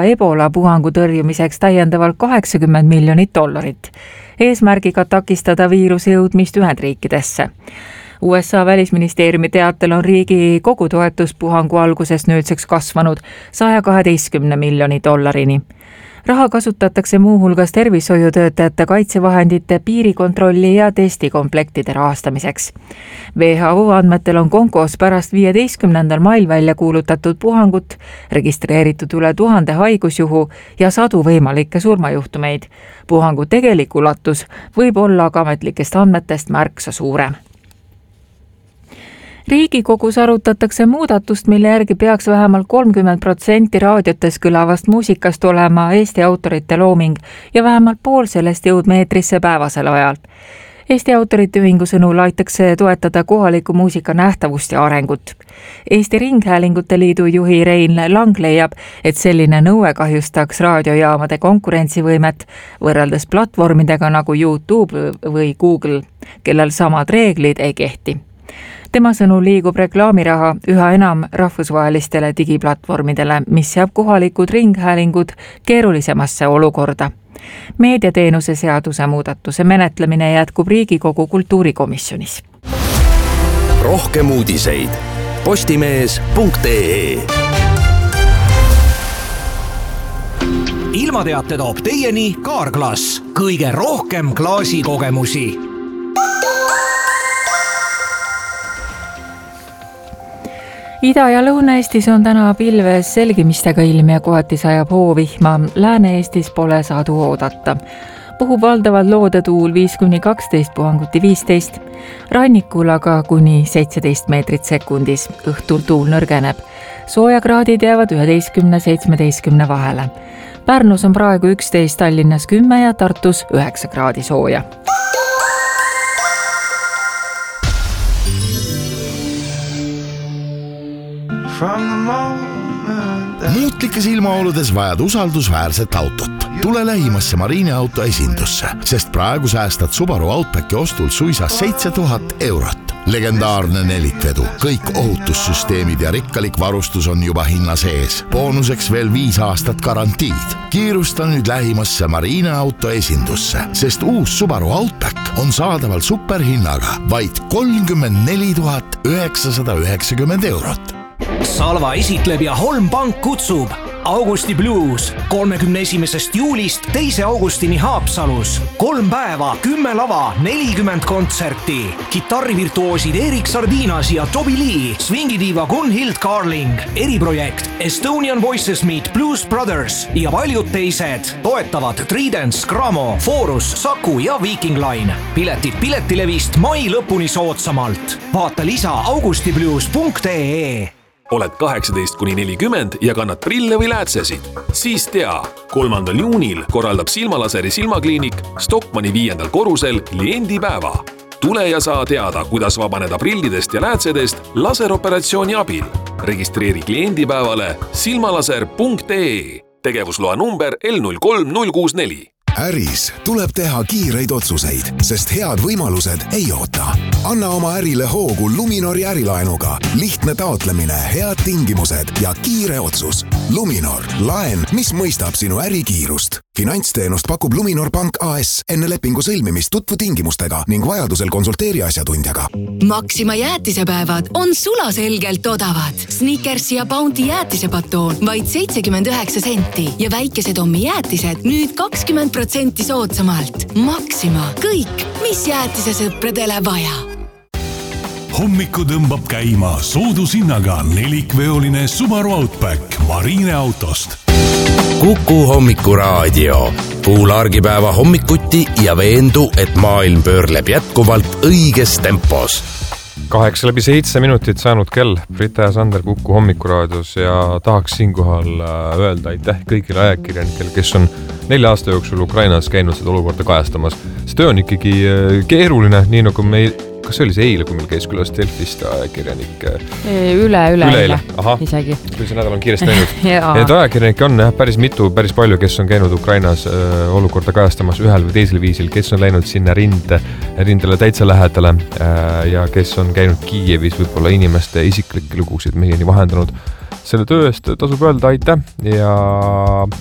Ebola puhangu tõrjumiseks täiendavalt $80 miljonit. Eesmärgiga takistada viiruse jõudmist Ühendriikidesse. USA välisministeeriumi teatel on riigi kogutoetus puhangu algusest nüüdseks kasvanud $112 miljoni. Raha kasutatakse muuhulgas tervishoiutöötajate kaitsevahendite, piirikontrolli ja testikomplektide rahastamiseks. WHO andmetel on Kongos pärast 15. mail välja kuulutatud puhangut registreeritud üle 1000 haigusjuhu ja 100 võimalikke surmajuhtumeid. Puhangu tegelik ulatus võib olla aga ametlikest andmetest märksa suurem. Riigikogus arutatakse muudatust, mille järgi peaks vähemalt 30% raadiotes kõlavast muusikast olema Eesti autorite looming ja vähemalt pool sellest jõudma eetrisse päevasel ajal. Eesti autorite ühingu sõnul aitaks toetada kohaliku muusika nähtavust ja arengut. Eesti Ringhäälingute Liidu juhi Rein Lang leiab, et selline nõue kahjustaks raadiojaamade konkurentsivõimet võrreldes platvormidega nagu YouTube või Google, kellel samad reeglid ei kehti. Tema sõnul liigub reklaamiraha üha enam rahvusvahelistele digiplatvormidele, mis seab kohalikud ringhäälingud keerulisemasse olukorda. Meediateenuse seaduse muudatuse menetlemine jätkub Riigikogu kultuurikomisjonis. Rohkem uudiseid postimees.ee. Ilmateate toob teieni Kaarglass. Kõige rohkem klaasikogemusi. Ida- ja Lõuna-Eestis on täna pilves selgimistega ilm ja kohati sajab hoovihma. Lääne-Eestis pole sadu oodata. Puhub valdavad loodetuul 5-12, puhanguti 15. Rannikul aga kuni 17 meetrit sekundis. Õhtul tuul nõrgeneb. Soojakraadid jäävad 11-17 vahele. Pärnus on praegu 11, Tallinnas 10 ja Tartus 9 kraadi sooja. Muutlikes ilmaoludes vajad usaldusväärset autot. Tule lähimasse Marine auto esindusse, sest praegu säästad Subaru Outbacki ostul suisa 7000 €. Legendaarne nelikvedu, kõik ohutussüsteemid ja rikkalik varustus on juba hinna sees. Boonuseks veel 5 aastat garantiid. Kiirusta nüüd lähimasse Marine auto esindusse, sest uus Subaru Outback on saadaval superhinnaga vaid 34 990 €. Salva esitleb ja Holm Pank kutsub Augusti Blues 31. juulist 2. augustini Haapsalus. 3 päeva, 10 lava, 40 kontserti. Kitarrivirtuoosid Erik Sardinas ja Toby Lee, swingidiiva Gunhild Carling, eriprojekt Estonian Voices Meet Blues Brothers ja paljud teised. Toetavad Tridents, Gramo, Forus, Saku ja Viking Line. Piletid Piletilevist mai lõpuni soodsamalt. Vaata lisa augustiblues.ee. Oled 18-40 ja kannad prille või läätsesid? Siis tea, 3. juunil korraldab Silmalaseri silmakliinik Stockmanni 5. korrusel kliendipäeva. Tule ja saa teada, kuidas vabaneda prillidest ja läätsedest laseroperatsiooni abil. Registreeri kliendipäevale silmalaser.ee. Tegevusloa number L03064. Äris tuleb teha kiireid otsuseid, sest head võimalused ei oota. Anna oma ärile hoogu Luminori ärilaenuga. Lihtne taotlemine, head tingimused ja kiire otsus. Luminor, laen, mis mõistab sinu ärikiirust. Finantsteenust pakub Luminor Pank AS. Enne lepingu sõlmimist tutvu tingimustega ning vajadusel konsulteeri asjatundjaga. Maxima jäätisepäevad on sulaselgelt odavad. Snickers ja Bounty jäätisepatoon vaid 79 senti ja väikesed Ommi jäätised nüüd 20% soodsamalt. Maxima, kõik, mis jäätise sõpradele vaja. Hommiku tõmbab käima soodushinnaga nelikveoline Subaru Outback Marine autost. Kuku hommikuraadio. Kuula argipäeva hommikuti ja veendu, et maailm pöörleb jätkuvalt õiges tempos. 8:07 saanud kell. Brita ja Sander Kuku hommikuraadios ja tahaks siinkohal öelda aitäh kõigile ajakirjanikele, kes on 4 aasta jooksul Ukrainas käinud seda olukorda kajastamas. See töö on ikkagi keeruline, nii nagu meil, kas see oli see eile, kui meil käis külas Delfist ajakirjanik? Üle isegi. Küll see nädal on kiiresti läinud. Need ajakirjanikke on päris mitu, päris palju, kes on käinud Ukrainas olukorda kajastamas ühel või teisel viisil, kes on läinud sinna rindele täitsa lähedale ja kes on käinud Kiievis võib-olla inimeste isiklikke lugusid meieni vahendanud. selle töö eest tasub öelda aitäh ja